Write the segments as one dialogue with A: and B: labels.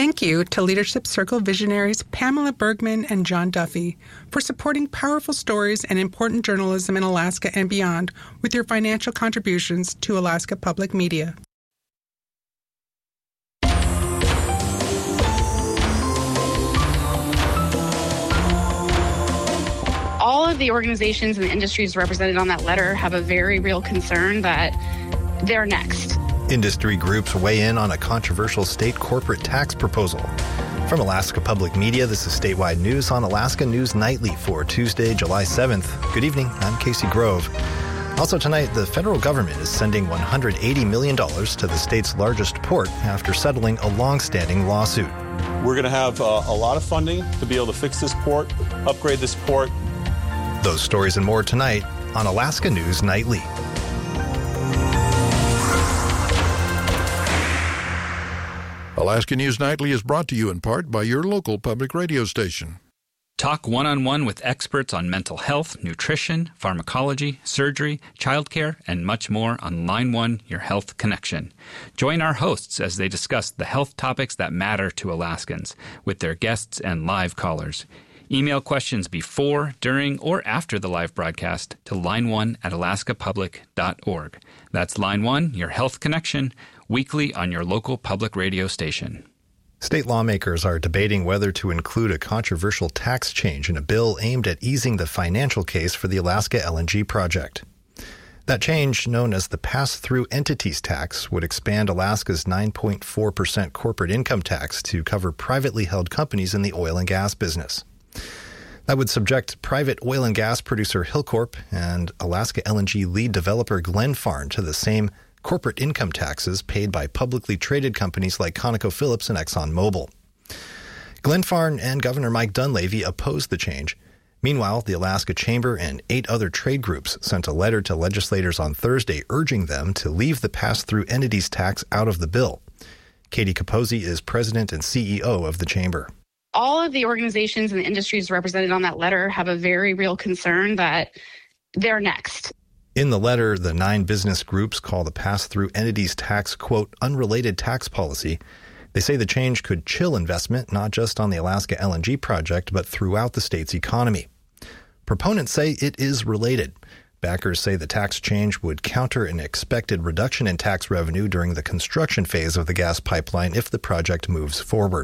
A: Thank you to Leadership Circle visionaries Pamela Bergman and John Duffy for supporting powerful stories and important journalism in Alaska and beyond with your financial contributions to Alaska Public Media.
B: All of the organizations and the industries represented on that letter have a very real concern that they're next.
C: Industry groups weigh in on a controversial state corporate tax proposal. From Alaska Public Media, this is statewide news on Alaska News Nightly for Tuesday, July 7th. Good evening, I'm Casey Grove. Also tonight, the federal government is sending $180 million to the state's largest port after settling a long-standing lawsuit.
D: We're going to have a lot of funding to be able to fix this port, upgrade this port.
C: Those stories and more tonight on Alaska News Nightly.
E: Alaska News Nightly is brought to you in part by your local public radio station.
F: Talk one-on-one with experts on mental health, nutrition, pharmacology, surgery, childcare, and much more on Line 1, Your Health Connection. Join our hosts as they discuss the health topics that matter to Alaskans with their guests and live callers. Email questions before, during, or after the live broadcast to line1@alaskapublic.org. That's Line 1, Your Health Connection, weekly on your local public radio station.
C: State lawmakers are debating whether to include a controversial tax change in a bill aimed at easing the financial case for the Alaska LNG project. That change, known as the Pass-Through Entities Tax, would expand Alaska's 9.4% corporate income tax to cover privately held companies in the oil and gas business. That would subject private oil and gas producer Hilcorp and Alaska LNG lead developer Glenfarne to the same corporate income taxes paid by publicly traded companies like ConocoPhillips and ExxonMobil. Glenfarne and Governor Mike Dunleavy opposed the change. Meanwhile, the Alaska Chamber and 8 other trade groups sent a letter to legislators on Thursday urging them to leave the pass-through entities tax out of the bill. Katie Capozzi is president and CEO of the Chamber.
B: All of the organizations and the industries represented on that letter have a very real concern that they're next.
C: In the letter, the 9 business groups call the pass-through entities tax, quote, unrelated tax policy. They say the change could chill investment, not just on the Alaska LNG project, but throughout the state's economy. Proponents say it is related. Backers say the tax change would counter an expected reduction in tax revenue during the construction phase of the gas pipeline if the project moves forward.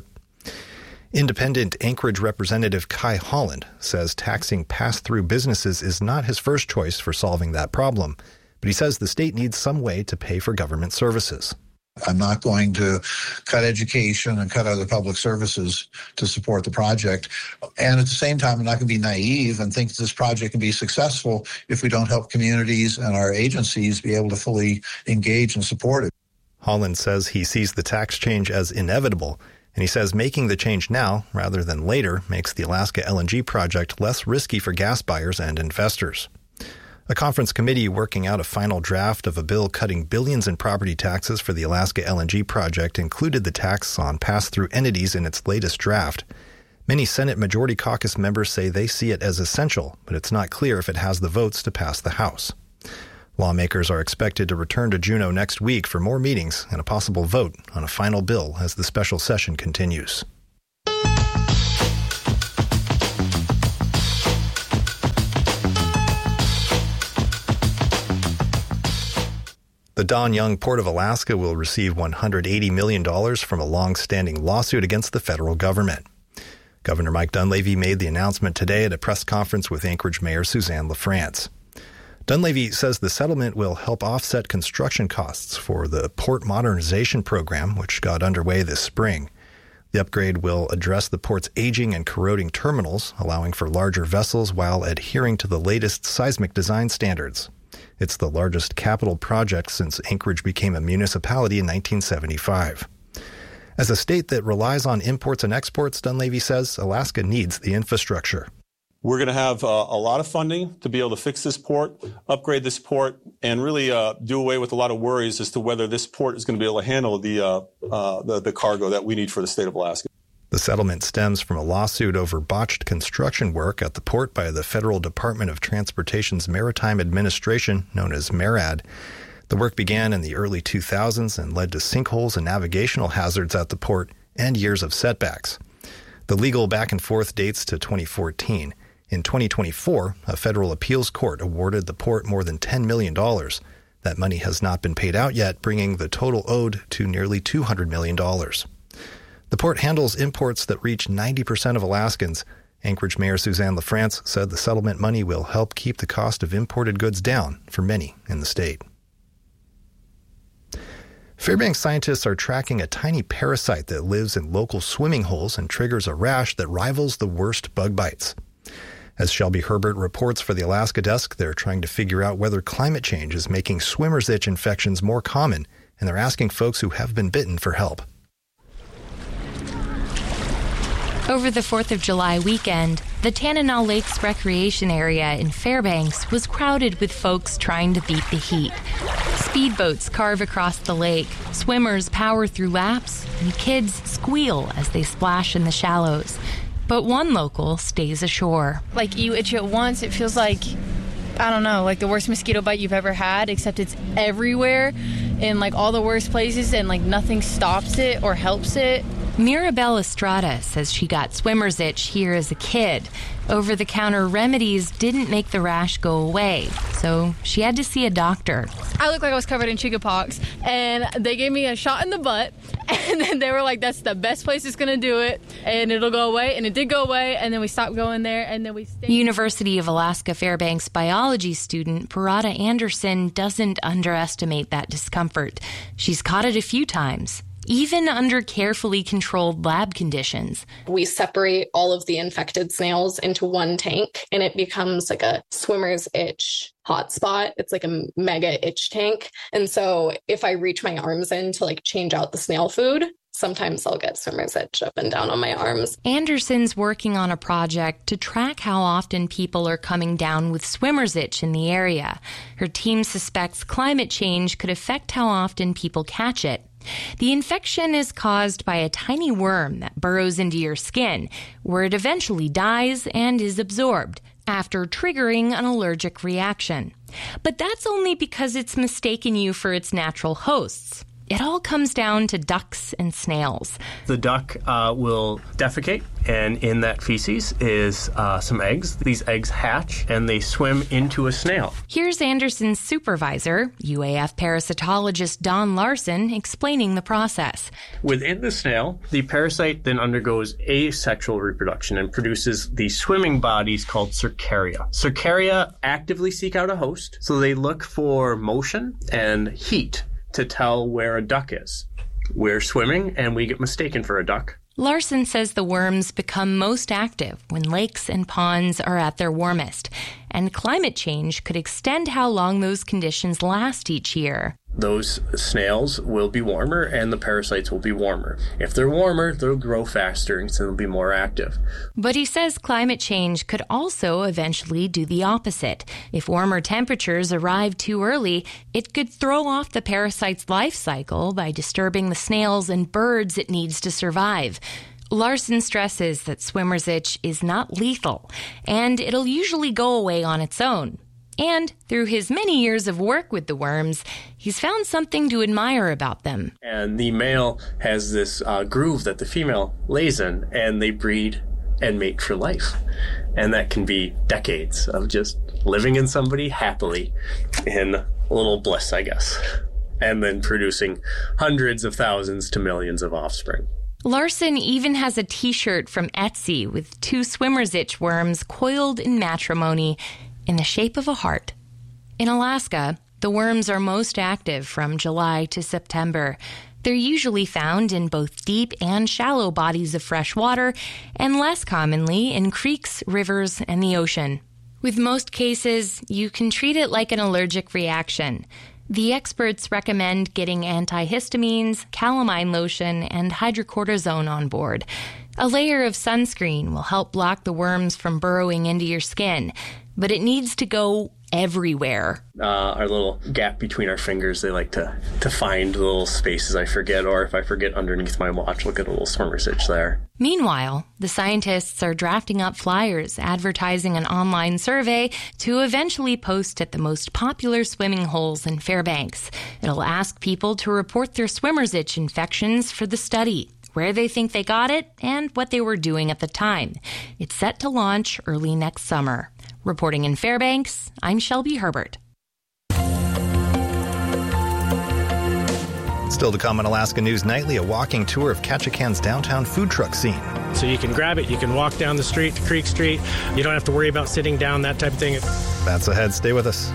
C: Independent Anchorage Representative Kai Holland says taxing pass-through businesses is not his first choice for solving that problem, but he says the state needs some way to pay for government services.
G: I'm not going to cut education and cut other public services to support the project. And at the same time, I'm not going to be naive and think this project can be successful if we don't help communities and our agencies be able to fully engage and support it.
C: Holland says he sees the tax change as inevitable, and he says making the change now, rather than later, makes the Alaska LNG project less risky for gas buyers and investors. A conference committee working out a final draft of a bill cutting billions in property taxes for the Alaska LNG project included the tax on pass-through entities in its latest draft. Many Senate Majority Caucus members say they see it as essential, but it's not clear if it has the votes to pass the House. Lawmakers are expected to return to Juneau next week for more meetings and a possible vote on a final bill as the special session continues. The Don Young Port of Alaska will receive $180 million from a long-standing lawsuit against the federal government. Governor Mike Dunleavy made the announcement today at a press conference with Anchorage Mayor Suzanne LaFrance. Dunleavy says the settlement will help offset construction costs for the port modernization program, which got underway this spring. The upgrade will address the port's aging and corroding terminals, allowing for larger vessels while adhering to the latest seismic design standards. It's the largest capital project since Anchorage became a municipality in 1975. As a state that relies on imports and exports, Dunleavy says Alaska needs the infrastructure.
D: We're going to have a lot of funding to be able to fix this port, upgrade this port, and really do away with a lot of worries as to whether this port is going to be able to handle the cargo that we need for the state of Alaska.
C: The settlement stems from a lawsuit over botched construction work at the port by the Federal Department of Transportation's Maritime Administration, known as MARAD. The work began in the early 2000s and led to sinkholes and navigational hazards at the port and years of setbacks. The legal back and forth dates to 2014. In 2024, a federal appeals court awarded the port more than $10 million. That money has not been paid out yet, bringing the total owed to nearly $200 million. The port handles imports that reach 90% of Alaskans. Anchorage Mayor Suzanne LaFrance said the settlement money will help keep the cost of imported goods down for many in the state. Fairbanks scientists are tracking a tiny parasite that lives in local swimming holes and triggers a rash that rivals the worst bug bites. As Shelby Herbert reports for the Alaska Desk, they're trying to figure out whether climate change is making swimmer's itch infections more common, and they're asking folks who have been bitten for help.
H: Over the 4th of July weekend, the Tanana Lakes recreation area in Fairbanks was crowded with folks trying to beat the heat. Speedboats carve across the lake, swimmers power through laps, and kids squeal as they splash in the shallows. But one local stays ashore.
I: Like, you itch it once, it feels like, I don't know, like the worst mosquito bite you've ever had, except it's everywhere in like all the worst places, and like nothing stops it or helps it.
H: Mirabelle Estrada says she got swimmer's itch here as a kid. Over-the-counter remedies didn't make the rash go away, so she had to see a doctor.
I: I looked like I was covered in chickenpox, and they gave me a shot in the butt, and then they were like, that's the best place it's going to do it, and it'll go away, and it did go away, and then we stopped going there, and then we stayed.
H: University of Alaska Fairbanks biology student Parada Anderson doesn't underestimate that discomfort. She's caught it a few times, even under carefully controlled lab conditions.
J: We separate all of the infected snails into one tank, and it becomes like a swimmer's itch hotspot. It's like a mega itch tank. And so if I reach my arms in to like change out the snail food, sometimes I'll get swimmer's itch up and down on my arms.
H: Anderson's working on a project to track how often people are coming down with swimmer's itch in the area. Her team suspects climate change could affect how often people catch it. The infection is caused by a tiny worm that burrows into your skin, where it eventually dies and is absorbed after triggering an allergic reaction. But that's only because it's mistaken you for its natural hosts. It all comes down to ducks and snails.
K: The duck will defecate, and in that feces is some eggs. These eggs hatch, and they swim into a snail.
H: Here's Anderson's supervisor, UAF parasitologist Don Larson, explaining the process.
K: Within the snail, the parasite then undergoes asexual reproduction and produces the swimming bodies called cercaria. Cercaria actively seek out a host, so they look for motion and heat to tell where a duck is. We're swimming, and we get mistaken for a duck.
H: Larson says the worms become most active when lakes and ponds are at their warmest, and climate change could extend how long those conditions last each year.
K: Those snails will be warmer, and the parasites will be warmer. If they're warmer, they'll grow faster, and so they'll be more active.
H: But he says climate change could also eventually do the opposite. If warmer temperatures arrive too early, it could throw off the parasite's life cycle by disturbing the snails and birds it needs to survive. Larson stresses that swimmer's itch is not lethal, and it'll usually go away on its own. And through his many years of work with the worms, he's found something to admire about them.
K: And the male has this groove that the female lays in, and they breed and mate for life. And that can be decades of just living in somebody happily in a little bliss, I guess, and then producing hundreds of thousands to millions of offspring.
H: Larson even has a t-shirt from Etsy with 2 swimmer's itch worms coiled in matrimony in the shape of a heart. In Alaska, the worms are most active from July to September. They're usually found in both deep and shallow bodies of fresh water, and less commonly in creeks, rivers, and the ocean. With most cases, you can treat it like an allergic reaction. The experts recommend getting antihistamines, calamine lotion, and hydrocortisone on board. A layer of sunscreen will help block the worms from burrowing into your skin, but it needs to go everywhere.
K: Our little gap between our fingers, they like to find the little spaces I forget, or if I forget underneath my watch, look at a little swimmer's itch there.
H: Meanwhile, the scientists are drafting up flyers advertising an online survey to eventually post at the most popular swimming holes in Fairbanks. It'll ask people to report their swimmer's itch infections for the study. where they think they got it, and what they were doing at the time. It's set to launch early next summer. Reporting in Fairbanks, I'm Shelby Herbert.
C: Still to come on Alaska News Nightly, a walking tour of Ketchikan's downtown food truck scene.
L: So you can grab it, you can walk down the street to Creek Street. You don't have to worry about sitting down, that type of thing.
C: That's ahead. Stay with us.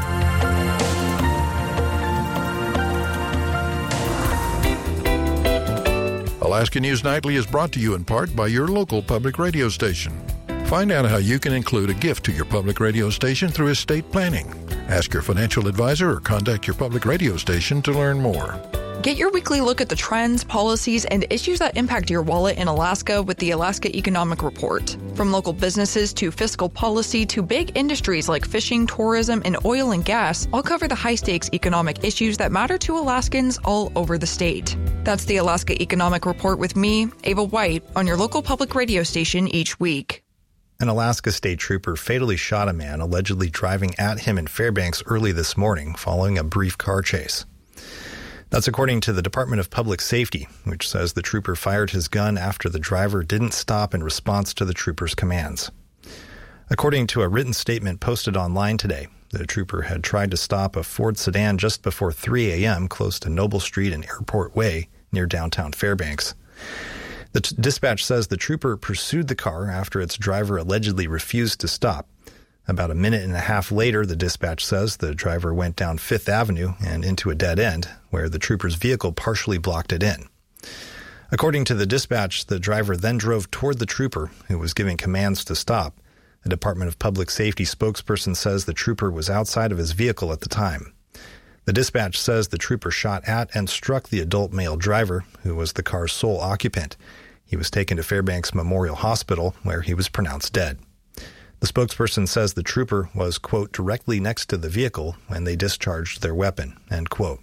E: Alaska News Nightly is brought to you in part by your local public radio station. Find out how you can include a gift to your public radio station through estate planning. Ask your financial advisor or contact your public radio station to learn more.
M: Get your weekly look at the trends, policies, and issues that impact your wallet in Alaska with the Alaska Economic Report. From local businesses to fiscal policy to big industries like fishing, tourism, and oil and gas, I'll cover the high-stakes economic issues that matter to Alaskans all over the state. That's the Alaska Economic Report with me, Ava White, on your local public radio station each week.
C: An Alaska state trooper fatally shot a man allegedly driving at him in Fairbanks early this morning following a brief car chase. That's according to the Department of Public Safety, which says the trooper fired his gun after the driver didn't stop in response to the trooper's commands. According to a written statement posted online today, the trooper had tried to stop a Ford sedan just before 3 a.m. close to Noble Street and Airport Way near downtown Fairbanks. The dispatch says the trooper pursued the car after its driver allegedly refused to stop. About a minute and a half later, the dispatch says the driver went down Fifth Avenue and into a dead end, where the trooper's vehicle partially blocked it in. According to the dispatch, the driver then drove toward the trooper, who was giving commands to stop. A Department of Public Safety spokesperson says the trooper was outside of his vehicle at the time. The dispatch says the trooper shot at and struck the adult male driver, who was the car's sole occupant. He was taken to Fairbanks Memorial Hospital, where he was pronounced dead. The spokesperson says the trooper was, quote, directly next to the vehicle when they discharged their weapon, end quote.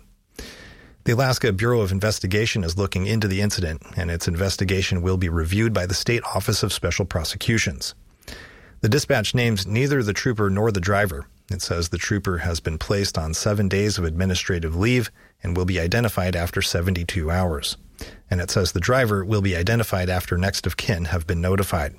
C: The Alaska Bureau of Investigation is looking into the incident, and its investigation will be reviewed by the State Office of Special Prosecutions. The dispatch names neither the trooper nor the driver. It says the trooper has been placed on 7 days of administrative leave and will be identified after 72 hours. And it says the driver will be identified after next of kin have been notified.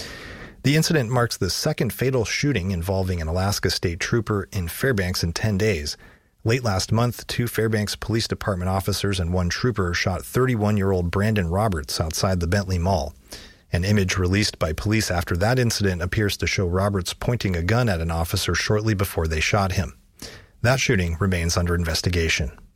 C: The incident marks the second fatal shooting involving an Alaska state trooper in Fairbanks in 10 days. Late last month, 2 Fairbanks Police Department officers and 1 trooper shot 31-year-old Brandon Roberts outside the Bentley Mall. An image released by police after that incident appears to show Roberts pointing a gun at an officer shortly before they shot him. That shooting remains under investigation.